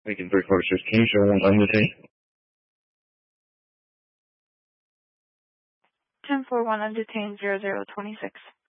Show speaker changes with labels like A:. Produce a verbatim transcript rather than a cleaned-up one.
A: Lincoln three four six, can you show one undetained?
B: ten four one undetained zero zero twenty-six.